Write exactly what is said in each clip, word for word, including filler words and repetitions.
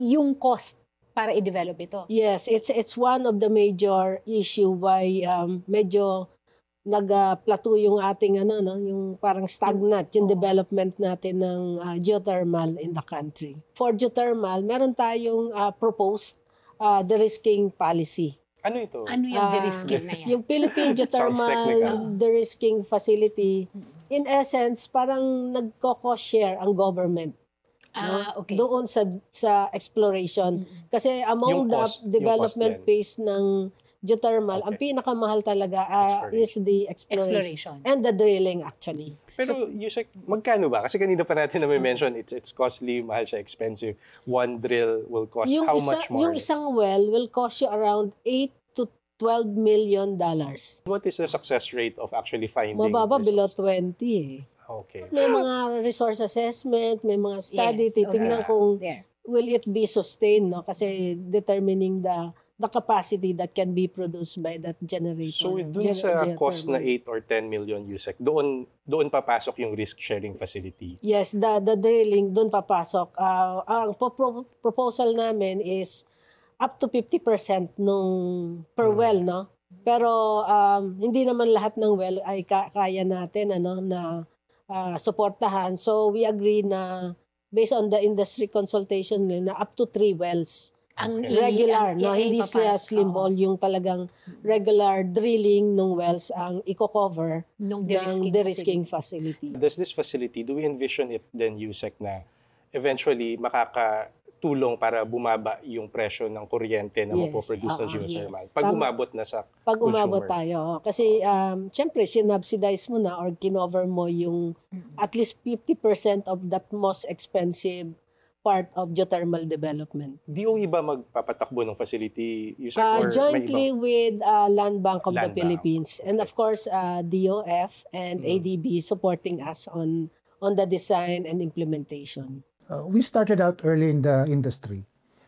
yung cost para i-develop ito. Yes, it's it's one of the major issue why um, medyo nag-plateau yung ating ano no, yung parang stagnant yung Oo. development natin ng uh, geothermal in the country. For geothermal, meron tayong uh, proposed uh, de-risking policy. Ano ito? Ano yung Ah, de-risking na yan? Yung Philippine Sounds Geothermal technical. De-risking Facility, in essence, parang nagko-cost share ang government. Ah, okay. Doon sa sa exploration. Kasi among Yung the cost- yung development cost din. phase ng geothermal, Okay. ang pinakamahal talaga uh, is the exploration. Exploration. And the drilling actually. Pero Yusek, magkano ba? Kasi kanina pa natin na may mention, it's it's costly, mahal siya, expensive. One drill will cost Yung how isa- much more? Yung isang well will cost you around eight to twelve million dollars. What is the success rate of actually finding? Mababa below resource? twenty eh. Okay. May mga resource assessment, may mga study, Yes, titingnan okay. kung There. will it be sustained, no? Kasi determining the the capacity that can be produced by that generator. So dun gen- sa cost na geothermal. eight or ten million Yusek, doon doon papasok yung risk sharing facility. Yes, the the drilling doon papasok. Ah, ang po- pro- proposal namin is up to fifty percent nung per Hmm. well, no? Pero um, hindi naman lahat ng well ay ka- kaya natin ano na ah, suportahan. So we agree na based on the industry consultation na up to three wells. Ang Okay. i- Regular, ang no? i- Hindi ipapasok, siya slim oo, hole, yung talagang regular drilling ng wells ang i-cover nung ng de-risking de-risking facility. Does this facility, do we envision it then Yusek na eventually makakatulong para bumaba yung presyo ng kuryente na Yes. mapoproduce ng Oo. geothermal? Yes. Pag Tama. umabot na sa Pag umabot consumer. tayo, oh. kasi um, syempre sinubsidize mo na or kinover mo yung at least fifty percent of that most expensive part of geothermal development. D O E ba magpapatakbo ng facility, Yusek? Uh, or may jointly ibang- with uh, Land Bank of the Land Bank. Philippines and of course uh, D O F and Mm. A D B supporting us on on the design and implementation. Uh, we started out early in the industry.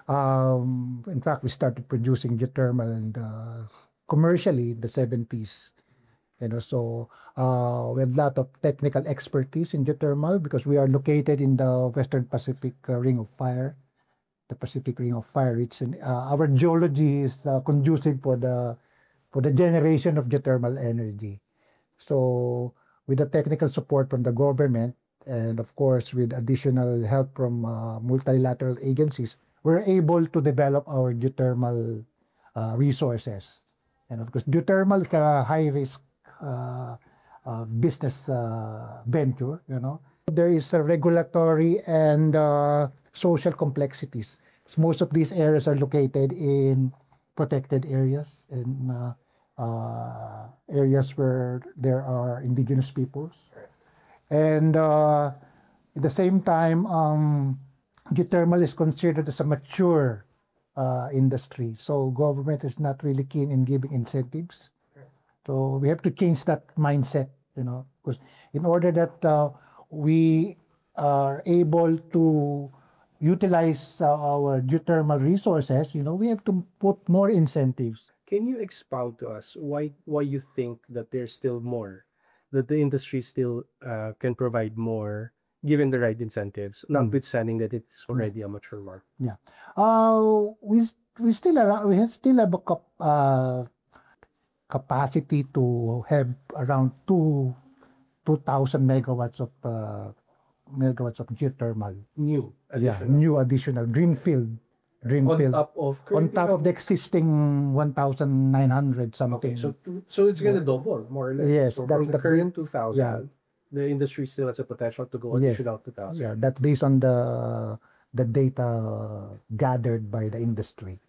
Um, in fact, we started producing geothermal and uh, commercially in the seventies. You know, so uh, we have a lot of technical expertise in geothermal because we are located in the Western Pacific uh, Ring of Fire, the Pacific Ring of Fire. It's an, uh, our geology is uh, conducive for the for the generation of geothermal energy. So with the technical support from the government and of course with additional help from uh, multilateral agencies, we're able to develop our geothermal uh, resources. And of course, geothermal is a high risk uh, uh, business uh, venture, you know. There is a regulatory and uh, social complexities. Most of these areas are located in protected areas and uh, uh, areas where there are indigenous peoples. And uh, at the same time, um, geothermal is considered as a mature uh, industry. So government is not really keen in giving incentives. So we have to change that mindset, you know, because in order that uh, we are able to utilize uh, our geothermal resources, you know, we have to put more incentives. Can you expound to us why why you think that there's still more, that the industry still uh, can provide more given the right incentives, notwithstanding that it's already a mature market? Yeah, uh, we we still are, we have still have a cap, uh, capacity to have around two two thousand megawatts of uh, megawatts of geothermal. New, Yeah, additional. new additional greenfield, On greenfield top of on currently top of the existing one thousand nine hundred something. Okay, so two- so it's gonna double more or less. Yes, so that's from the- the current two thousand, yeah. the industry still has a potential to go Yes. additional two thousand. Yeah, that's based on the the data gathered by the industry.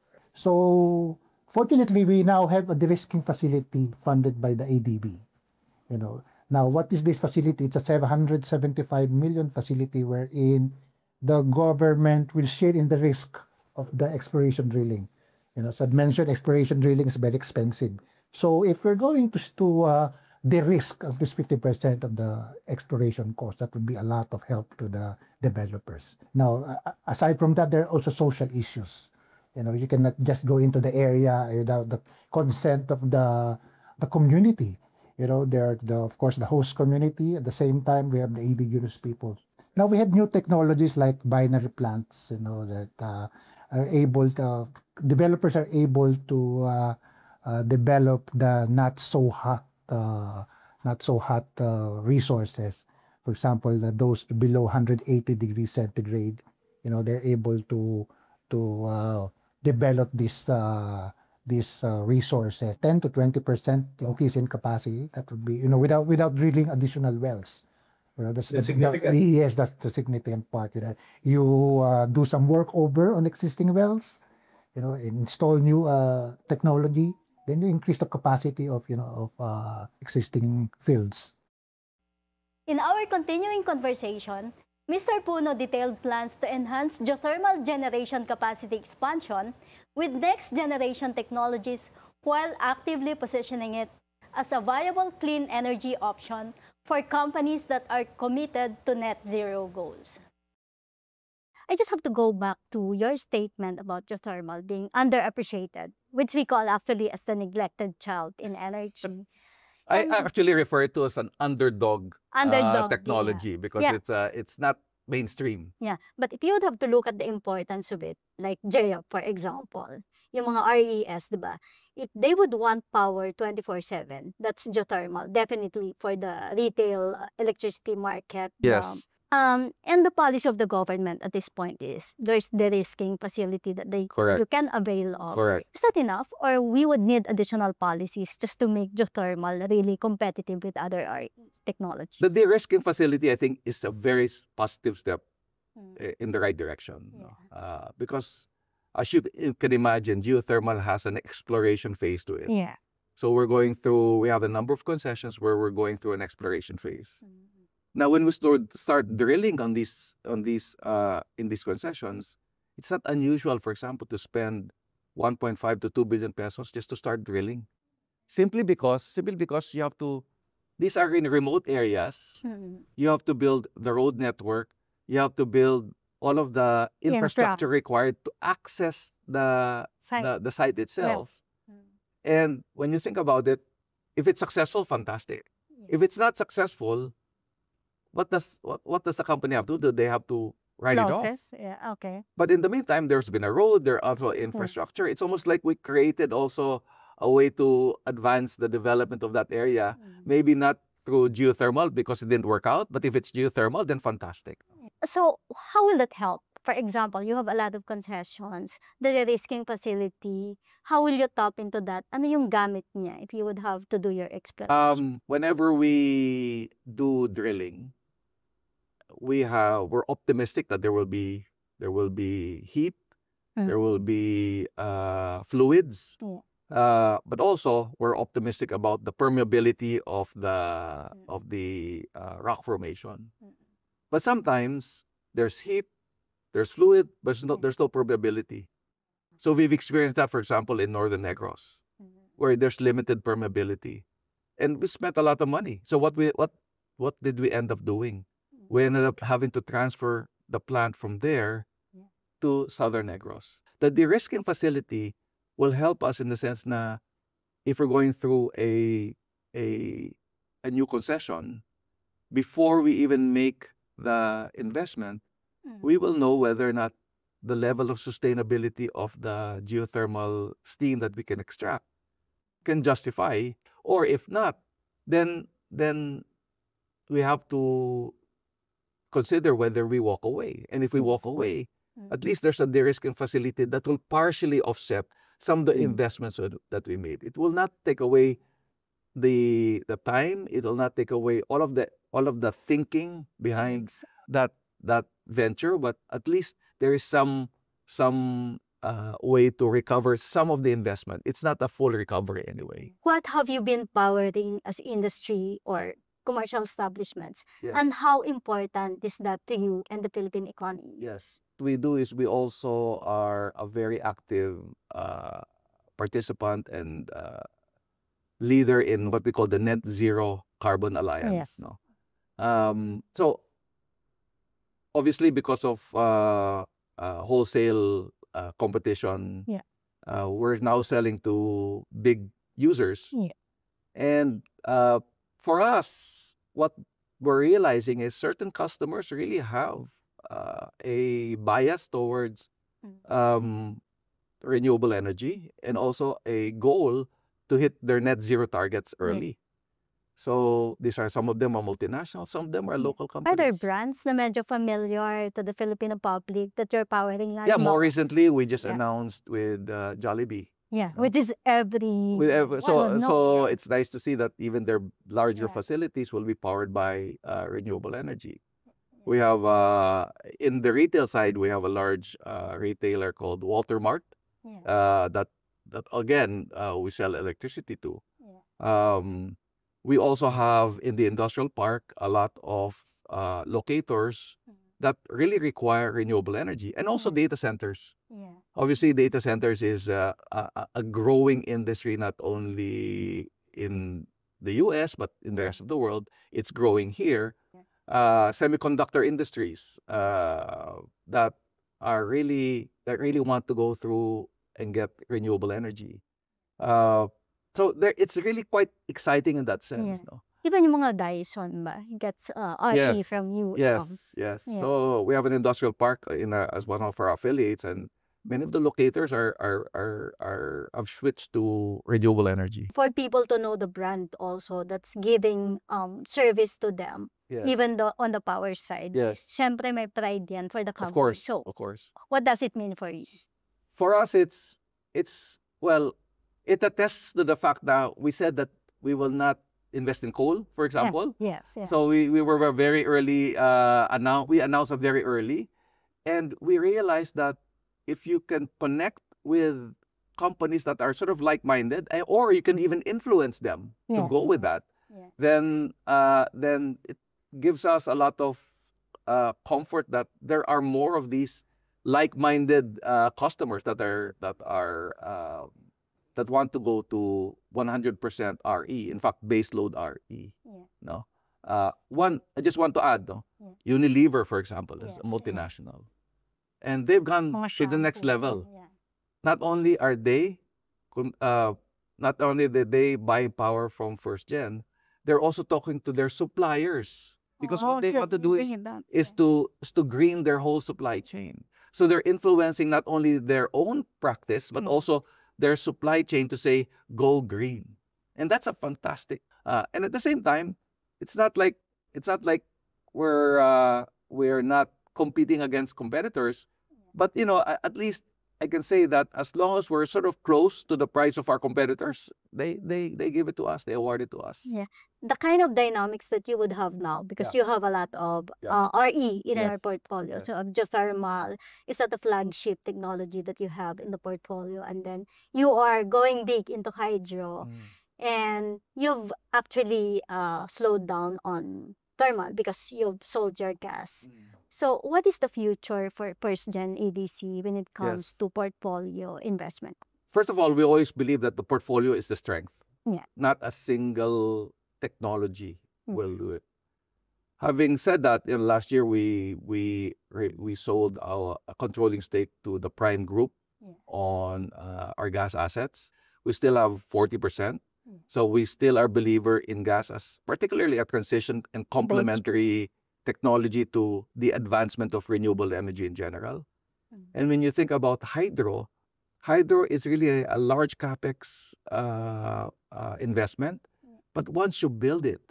So fortunately, we now have a de-risking facility funded by the A D B. You know, now what is this facility? It's a seven hundred seventy-five million facility wherein the government will share in the risk of the exploration drilling. You know, so I mentioned exploration drilling is very expensive. So if we're going to to uh, de-risk at least fifty percent of the exploration cost, that would be a lot of help to the developers. Now, uh, aside from that, there are also social issues. You know, you cannot just go into the area without the consent of the the community. You know, there are the, of course, the host community. At the same time, we have the indigenous peoples. Now we have new technologies like binary plants, you know, that uh, are able to, developers are able to uh, uh, develop the not so hot, uh, not so hot uh, resources. For example, the, those below one hundred eighty degrees centigrade, you know, they're able to to uh, develop this uh, these uh, resources. ten to twenty percent increase in capacity. That would be, you know, without without drilling additional wells. You know, that's, That's the, significant. The, yes, that's the significant part. You know, you uh, do some work over on existing wells. You know, install new uh, technology. Then you increase the capacity of you know of uh, existing fields. In our continuing conversation, Mister Puno detailed plans to enhance geothermal generation capacity expansion with next-generation technologies while actively positioning it as a viable clean energy option for companies that are committed to net zero goals. I just have to go back to your statement about geothermal being underappreciated, which we call actually as the neglected child in energy. I And- actually refer it to as an underdog, uh, Underdog, technology because Yeah. it's uh, it's not mainstream. Yeah, but if you would have to look at the importance of it, like J E O, for example, yung mga R E S, di ba? If they would want power twenty-four seven, that's geothermal, definitely for the retail uh, electricity market. Yes. Um, and the policy of the government at this point is there's de-risking facility that they Correct. you can avail of. Correct. Is that enough? Or we would need additional policies just to make geothermal really competitive with other R E technologies? The de-risking facility, I think, is a very s- positive step Mm. uh, in the right direction. no? Yeah. Uh, because as you you can imagine, geothermal has an exploration phase to it. Yeah. So we're going through, we have a number of concessions where we're going through an exploration phase. Mm. Now, when we start start drilling on these on these uh in these concessions, it's not unusual, for example, to spend one point five to two billion pesos just to start drilling, simply because simply because you have to. These are in remote areas. Mm. You have to build the road network. You have to build all of the Infra. infrastructure required to access the Site. the, the site itself. Mm. And when you think about it, if it's successful, fantastic. If it's not successful, what does what, what does the company have to do? They have to write it off. Losses, yeah, okay. But in the meantime, there's been a road, there are also infrastructure. It's almost like we created also a way to advance the development of that area. Maybe not through geothermal because it didn't work out, but if it's geothermal, then fantastic. So how will that help? For example, you have a lot of concessions, the de-risking facility. How will you tap into that? Ano yung gamit niya if you would have to do your exploration? Um, whenever we do drilling, we have we're optimistic that there will be there will be heat, there will be uh, fluids, Yeah. uh, but also we're optimistic about the permeability of the of the uh, rock formation. But sometimes there's heat, there's fluid, but there's no, there's no permeability. So we've experienced that, for example, in Northern Negros, where there's limited permeability, and we spent a lot of money. So what we what what did we end up doing? We ended up having to transfer the plant from there Yeah. to Southern Negros. The de-risking facility will help us in the sense na if we're going through a a a new concession, before we even make the investment, Mm. we will know whether or not the level of sustainability of the geothermal steam that we can extract can justify, or if not, then then we have to consider whether we walk away. And if we walk away, Mm. at least there's a de-risking facility that will partially offset some of the Mm. investments that- that we made. It will not take away the the time. It will not take away all of the all of the thinking behind that that venture, but at least there is some some uh, way to recover some of the investment. It's not a full recovery anyway. What have you been powering as industry or commercial establishments? Yes. And how important is that to you and the Philippine economy? Yes. What we do is we also are a very active uh, participant and uh, leader in what we call the Net Zero Carbon Alliance. Yes. No? Um, so obviously because of uh, uh, wholesale uh, competition, Yeah. uh, we're now selling to big users. Yeah. And uh, for us, what we're realizing is certain customers really have uh, a bias towards um, renewable energy and also a goal to hit their net zero targets early. So these are some of them are multinational, some of them are local Are there companies. brands na medyo familiar to the Filipino public that you're powering? Like Yeah, more Mo- recently we just Yeah. announced with uh, Jollibee. Yeah, No? which is every. With ev- so Well, no. so it's nice to see that even their larger Yeah. facilities will be powered by uh, renewable energy. We have uh, in the retail side we have a large uh, retailer called Walter Mart Yeah. uh, that that again uh, we sell electricity to. Yeah. Um, we also have in the industrial park a lot of uh, locators that really require renewable energy and also Yeah. data centers. Yeah. Obviously, data centers is uh, a, a- a growing industry not only in the U S but in the rest of the world. It's growing here. Uh, semiconductor industries uh, that are really that really want to go through and get renewable energy. Uh, so there, it's really quite exciting in that sense, Yeah. no? Even yung mga Dyson ba gets uh, R E Yes, from you. Yes, yes. yeah. So we have an industrial park in our, as one of our affiliates, and many of the locators are are are are have switched to renewable energy. For people to know the brand also that's giving um service to them, Yes, even though on the power side. yes. Syempre may pride yan for the Of company. course, So, of course. what does it mean for you? For us, it's it's well, it attests to the fact that we said that we will not invest in coal, for example. Yes, yeah. So we, we were very early, uh, announce, we announced it very early. And we realized that if you can connect with companies that are sort of like-minded, eh, or you can even influence them to Yes. go with that, Yeah. then uh, then it gives us a lot of uh, comfort that there are more of these like-minded uh, customers that are that are uh, that want to go to one hundred percent R E. In fact, baseload R E. Yeah. No. Uh, one, I just want to add, no, Yeah. Unilever, for example, is Yes, a yeah. multinational, and they've gone Mga to the next shampoo. level. Yeah. Not only are they, con- uh, not only did they buy power from First Gen, they're also talking to their suppliers because Oh, what they sure. want to do is Bring it down. is to is to green their whole supply chain. So they're influencing not only their own practice but Mm. also their supply chain to say go green, and that's a fantastic. Uh, and at the same time, it's not like it's not like we're uh, we're not competing against competitors, but you know a- at least I can say that as long as we're sort of close to the price of our competitors, they they they give it to us, they award it to us. Yeah. The kind of dynamics that you would have now, because you have a lot of Yeah. uh, R E in your Yes. portfolio. Yes. So, geothermal is that the flagship technology that you have in the portfolio, and then you are going big into hydro, Mm. and you've actually uh, slowed down on thermal because you've sold your gas. So, what is the future for First Gen A D C when it comes Yes. to portfolio investment? First of all, we always believe that the portfolio is the strength. Yeah. Not a single technology Mm. will do it. Having said that, you know, last year we we re- we sold our a controlling stake to the Prime Group Yeah. on uh, our gas assets. We still have forty percent. Mm. So we still are believer in gas as particularly a transition and complementary technology to the advancement of renewable energy in general. Mm. And when you think about hydro, hydro is really a, a large capex uh, uh, investment, but once you build it,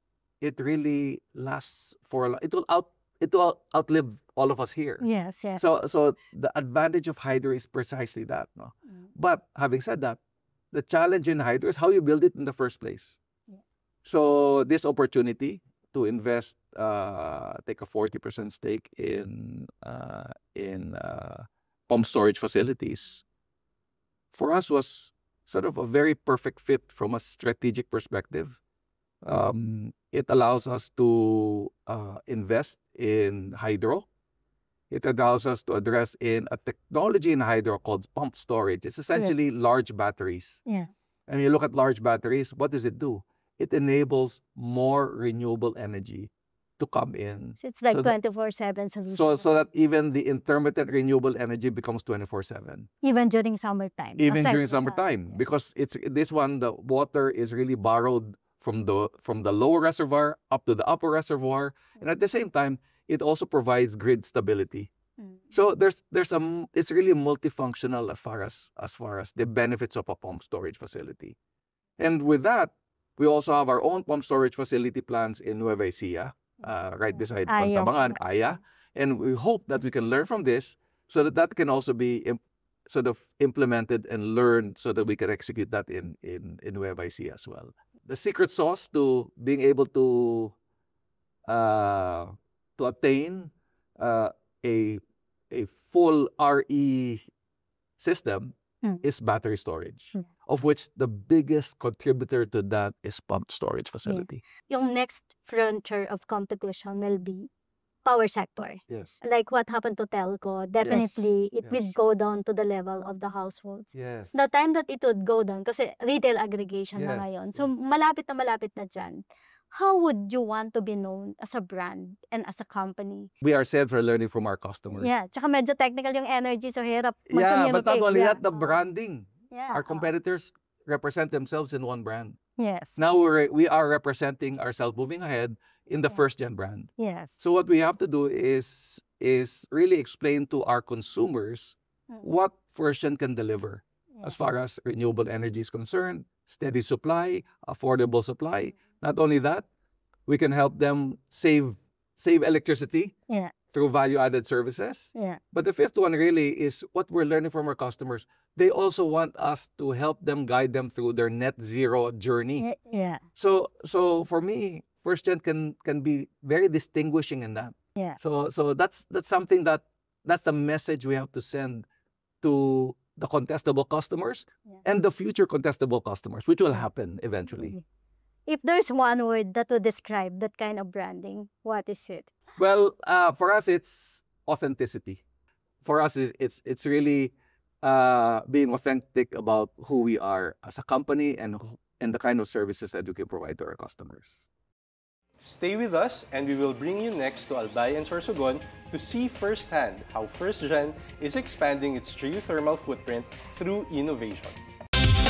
it really lasts for a lo- it will out it will outlive all of us here. Yes, yes. So so the advantage of hydro is precisely that, no. Mm. But having said that, the challenge in hydro is how you build it in the first place. Yeah. So this opportunity to invest, uh, take a forty percent stake in uh, in uh, pump storage facilities, for us was sort of a very perfect fit from a strategic perspective. Um, it allows us to uh, invest in hydro. It allows us to address in a technology in hydro called pump storage. It's essentially large batteries. Yeah. And you look at large batteries, what does it do? It enables more renewable energy to come in. So it's like So that- twenty-four seven solution. So so that even the intermittent renewable energy becomes twenty-four seven. even during summertime. Even aside during from that, summertime. yeah. Because it's this one, the water is really borrowed from the from the lower reservoir up to the upper reservoir, and at the same time, it also provides grid stability. Mm. So there's there's a m- it's really multifunctional as far as as far as the benefits of a pump storage facility. And with that, we also have our own pump storage facility plans in Nueva Ecija, uh, right beside Aya. Pantabangan, Aya. And we hope that we can learn from this so that that can also be im- sort of implemented and learned so that we can execute that in, in, in Nueva Ecija as well. The secret sauce to being able to uh, to obtain uh, a a full R E system Mm. is battery storage, Mm. of which the biggest contributor to that is pumped storage facility. Yung next frontier of competition will be power sector. Yes. Like what happened to telco, definitely it will yes. go down to the level of the households. Yes. The time that it would go down, kasi retail aggregation na Yes, ngayon. So, yes. malapit na malapit na dyan. How would you want to be known as a brand and as a company? We ourselves are learning from our customers. Yeah, tsaka medyo technical yung energy, so hirap Yeah, but not mag-communicate. only Yeah. that, the branding. Yeah. Our competitors represent themselves in one brand. Yes. Now we're, we are representing ourselves moving ahead in the Yeah. first gen brand. Yes. So what we have to do is is really explain to our consumers Mm. what first gen can deliver Yeah. as far as renewable energy is concerned, steady supply, affordable supply. Not only that, we can help them save save electricity Yeah. through value-added services. Yeah. But the fifth one really is what we're learning from our customers. They also want us to help them, guide them through their net zero journey. Yeah. Yeah. So so for me, first gen can can be very distinguishing in that. Yeah. So so that's that's something that that's the message we have to send to the contestable customers Yeah. and the future contestable customers, which will happen eventually. If there's one word that would describe that kind of branding, what is it? Well, uh, for us, it's authenticity. For us, it's it's, it's really uh, being authentic about who we are as a company and who- and the kind of services that we can provide to our customers. Stay with us and we will bring you next to Albay and Sorsogon to see firsthand how FirstGen is expanding its geothermal footprint through innovation.